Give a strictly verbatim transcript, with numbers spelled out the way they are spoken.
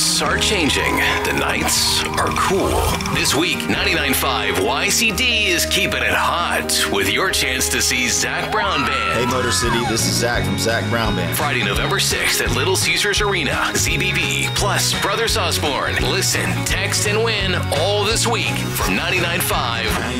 hosts are changing. The nights are cool. This week, ninety-nine point five Y C D is keeping it hot with your chance to see Zac Brown Band. Hey, Motor City, this is Zach from Zac Brown Band. Friday, November sixth at Little Caesars Arena. Z B B plus Brothers Osborne. Listen, text, and win all this week from ninety-nine point five